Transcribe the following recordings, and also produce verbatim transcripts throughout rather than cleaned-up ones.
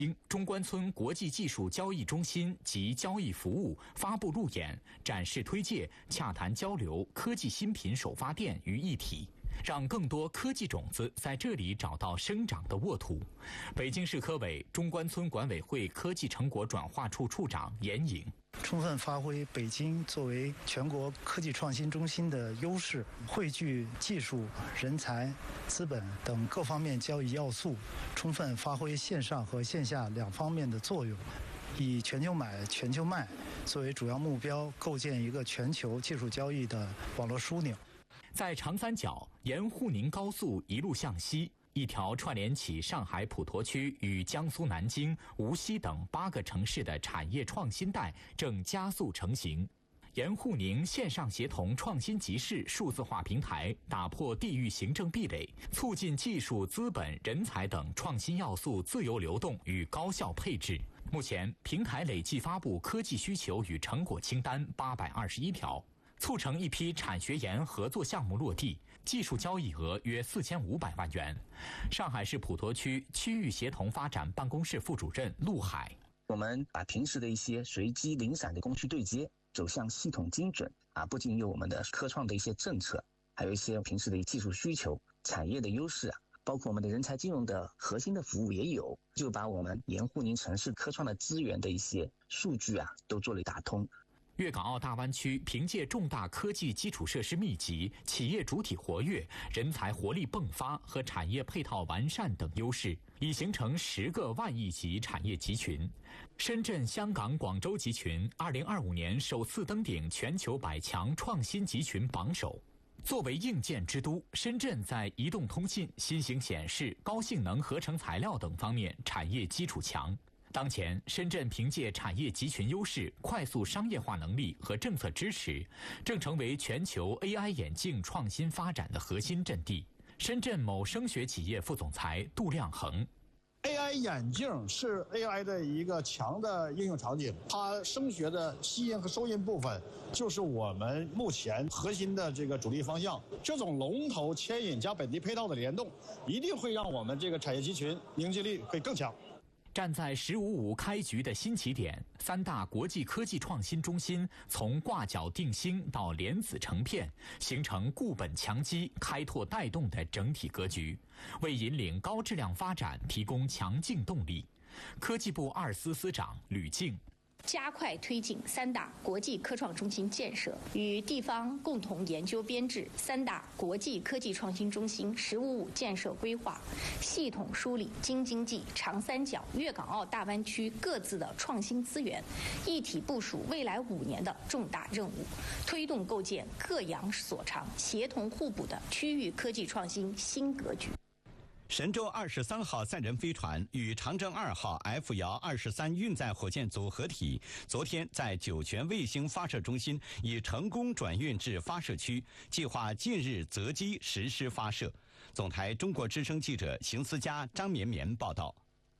中关村国际技术交易中心及交易服务发布路演，展示推介、洽谈交流科技新品首发店于一体，让更多科技种子在这里找到生长的沃土。北京市科委中关村管委会科技成果转化处处长严颖。 充分发挥北京作为全国科技创新中心的优势，汇聚技术、人才、资本等各方面交易要素，充分发挥线上和线下两方面的作用，以全球买、全球卖作为主要目标，构建一个全球技术交易的网络枢纽。 在长三角沿沪宁高速一路向西，一条串联起上海普陀区与江苏南京、无锡等八个城市的产业创新带正加速成型。沿沪宁线上协同创新集市数字化平台打破地域行政壁垒，促进技术、资本、人才等创新要素自由流动与高效配置。目前，平台累计发布科技需求与成果清单八百二十一条，促成一批产学研合作项目落地，技术交易额约四千五百万元。上海市普陀区区域协同发展办公室副主任陆海： 我们把平时的一些随机零散的供需对接走向系统精准啊，不仅有我们的科创的一些政策，还有一些平时的技术需求、产业的优势啊，包括我们的人才金融的核心的服务也有，就把我们沿沪宁城市科创的资源的一些数据啊，都做了打通。 粤港澳大湾区凭借重大科技基础设施密集、企业主体活跃、人才活力迸发和产业配套完善等优势，已形成十个万亿级产业集群。深圳、香港、广州集群二零二五年首次登顶全球百强创新集群榜首。作为硬件之都，深圳在移动通信、新型显示、高性能合成材料等方面产业基础强。当前，深圳凭借产业集群优势、快速商业化能力和政策支持，正成为全球 A I 眼镜创新发展的核心阵地。深圳某声学企业副总裁杜亮恒 ：A I 眼镜是 A I 的一个强的应用场景，它声学的吸音和收音部分就是我们目前核心的这个主力方向。这种龙头牵引加本地配套的联动，一定会让我们这个产业集群凝聚力会更强。 站在“十五五”开局的新起点，三大国际科技创新中心从挂角定星到莲子成片，形成固本强基、开拓带动的整体格局，为引领高质量发展提供强劲动力。科技部二司司长吕静： 加快推进三大国际科创中心建设，与地方共同研究编制三大国际科技创新中心“十五五”建设规划，系统梳理京津冀、长三角、粤港澳大湾区各自的创新资源，一体部署未来五年的重大任务，推动构建各扬所长、协同互补的区域科技创新新格局。 神舟二十三号载人飞船与长征二号 F 遥二十三运载火箭组合体，昨天在酒泉卫星发射中心已成功转运至发射区，计划近日择机实施发射。总台中国之声记者邢思佳、张绵绵报道。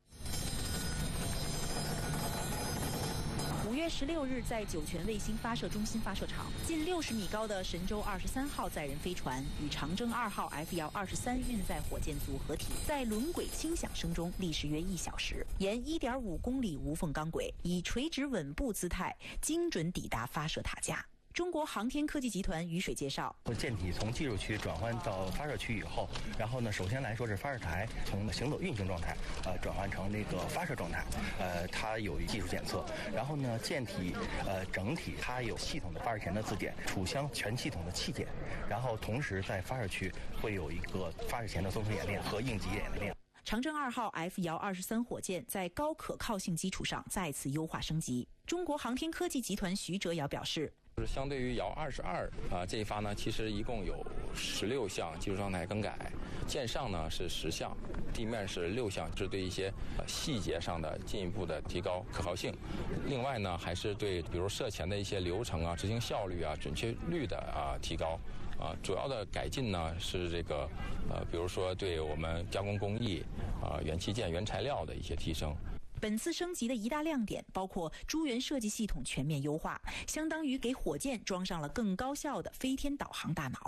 五月十六日，在酒泉卫星发射中心发射场，近六十米高的神舟二十三号载人飞船与长征二号 F 遥二十三运载火箭组合体，在轮轨轻响声中历时约一小时，沿一点五公里无缝钢轨，以垂直稳步姿态，精准抵达发射塔架。中国航天科技集团雨水介绍， 舰体从技术区转换到发射区以后，然后呢，首先来说是发射台从行走运行状态，呃，转换成那个发射状态，呃，它有技术检测，然后呢，舰体呃整体它有系统的发射前的自检、储箱全系统的气检，然后同时在发射区会有一个发射前的综合演练和应急演练。 长征二号 F 遥二十三火箭在高可靠性基础上再次优化升级。中国航天科技集团徐哲尧表示， 就是相对于遥二十二啊这一发呢，其实一共有十六项技术状态更改，舰上呢是十项，地面是六项，是对一些细节上的进一步的提高可靠性。另外呢，还是对比如射前的一些流程啊、执行效率啊、准确率的啊提高啊。主要的改进呢是这个呃，比如说对我们加工工艺啊、元器件、原材料的一些提升。 本次升级的一大亮点包括诸元设计系统全面优化，相当于给火箭装上了更高效的飞天导航大脑。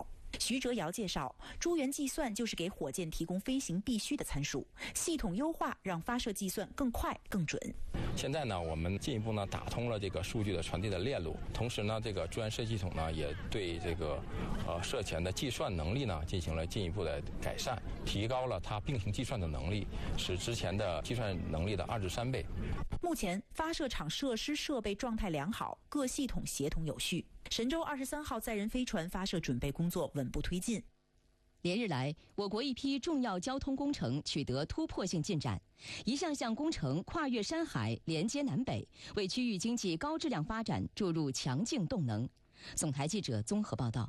徐哲尧介绍，珠源计算就是给火箭提供飞行必须的参数，系统优化让发射计算更快更准。 现在呢，我们进一步呢打通了这个数据的传递的链路，同时呢，这个珠源射系统呢也对这个呃射前的计算能力呢进行了进一步的改善，提高了它并行计算的能力，使之前的计算能力的二至三倍。 目前发射场设施设备状态良好，各系统协同有序。神舟二十三号载人飞船发射准备工作稳步推进。 连日来，我国一批重要交通工程取得突破性进展，一项项工程跨越山海，连接南北，为区域经济高质量发展注入强劲动能。总台记者综合报道。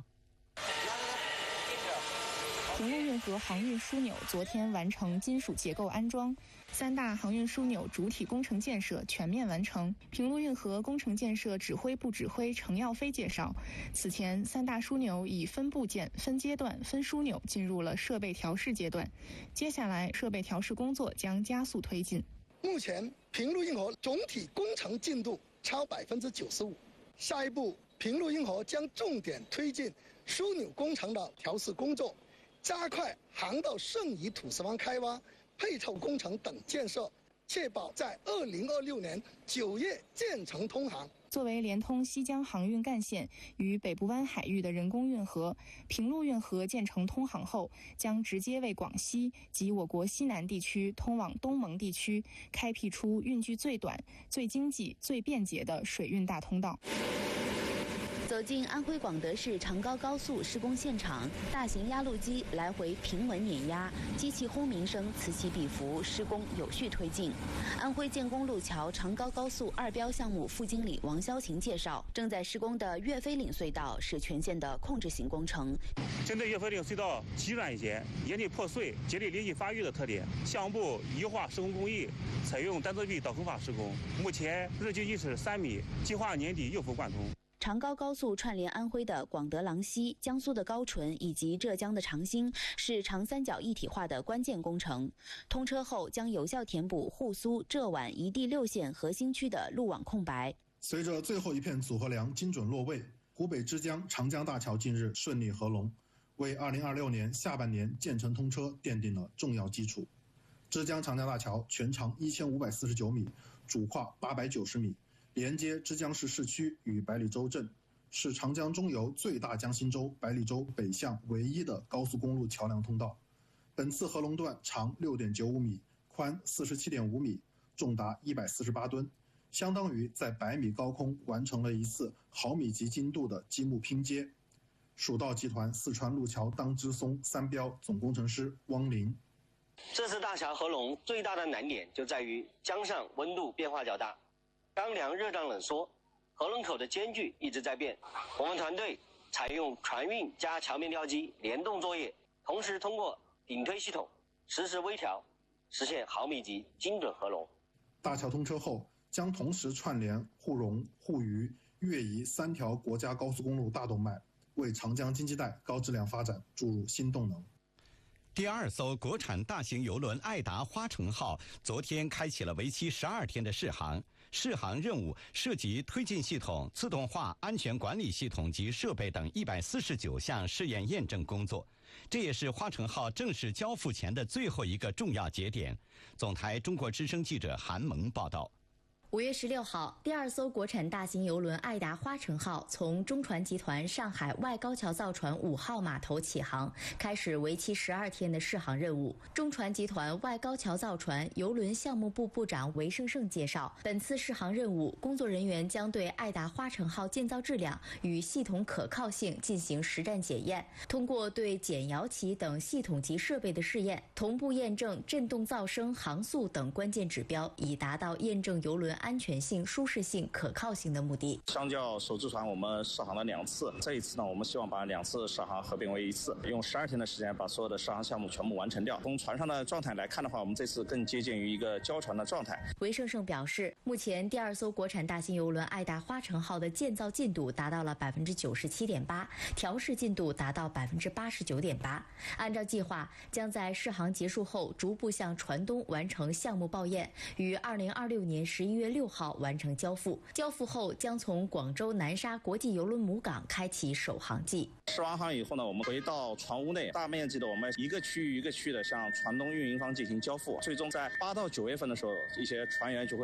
平陆运河航运枢纽昨天完成金属结构安装，三大航运枢纽主体工程建设全面完成。平陆运河工程建设指挥部指挥程耀飞介绍，此前三大枢纽以分部件、分阶段、分枢纽进入了设备调试阶段，接下来设备调试工作将加速推进。 目前平陆运河总体工程进度超百分之九十五，下一步平陆运河将重点推进枢纽工程的调试工作，加快航道顺移土石方开挖、配套工程等建设，确保在二零二六年九月建成通航。 作为连通西江航运干线与北部湾海域的人工运河，平陆运河建成通航后，将直接为广西及我国西南地区通往东盟地区开辟出运距最短、最经济、最便捷的水运大通道。 走进安徽广德市长高高速施工现场，大型压路机来回平稳碾压，机器轰鸣声此起彼伏，施工有序推进。安徽建工路桥长高高速二标项目副经理王潇晴介绍，正在施工的岳飞岭隧道是全线的控制型工程。 针对岳飞岭隧道极软一些、岩体破碎、节理离地发育的特点，项目部优化施工工艺，采用单侧壁导坑法施工。目前日均一尺三米，计划年底右幅贯通。 长高高速串联安徽的广德郎西、江苏的高淳以及浙江的长兴，是长三角一体化的关键工程。通车后将有效填补沪苏、浙皖一地六县核心区的路网空白。 随着最后一片组合梁精准落位，湖北之江长江大桥近日顺利合龙，为二零二六年下半年建成通车奠定了重要基础。之江长江大桥全长一千五百四十九米，主跨八百九十米。连接之江市市区与百里洲镇，是长江中游最大江心洲百里洲北向唯一的高速公路桥梁通道。本次合龙段长 六点九五米，宽 四十七点五米，重达一百四十八吨，相当于在百米高空完成了一次毫米级精度的积木拼接。蜀道集团四川路桥当支松三标总工程师汪林。 这次大桥合龙最大的难点就在于江上温度变化较大，刚凉热胀冷缩，合龙口的间距一直在变。我们团队采用船运加桥面吊机联动作业，同时通过顶推系统实时微调，实现毫米级精准合龙。 大桥通车后，将同时串联沪蓉、沪渝、粤宜三条国家高速公路大动脉，为长江经济带高质量发展注入新动能。 第二艘国产大型邮轮爱达花城号昨天开启了为期十二天的试航。试航任务涉及推进系统、自动化安全管理系统及设备等一百四十九项试验验证工作，这也是花城号正式交付前的最后一个重要节点。总台中国之声记者韩萌报道。 五月十六号，第二艘国产大型邮轮爱达花城号从中船集团上海外高桥造船五号码头起航，开始为期十二天的试航任务。中船集团外高桥造船邮轮项目部部长韦胜胜介绍，本次试航任务，工作人员将对爱达花城号建造质量与系统可靠性进行实战检验，通过对减摇旗等系统级设备的试验，同步验证振动噪声、航速等关键指标，以达到验证邮轮安全性、舒适性、可靠性的目的。 相较首次船，我们试航了两次，这一次呢，我们希望把两次试航合并为一次，用十二天的时间把所有的试航项目全部完成掉。从船上的状态来看的话，我们这次更接近于一个交船的状态。 韦胜胜表示，目前第二艘国产大型邮轮爱达花城号的建造进度达到了百分之九十七点八，调试进度达到百分之八十九点八。按照计划，将在试航结束后逐步向船东完成项目报验，于二零二六年十一月月六号完成交付。交付后将从广州南沙国际邮轮母港开启首航季。 试完航以后呢，我们回到船坞内，大面积的我们一个区域一个区域的向船东运营方进行交付。最终在八到九月份的时候，一些船员就会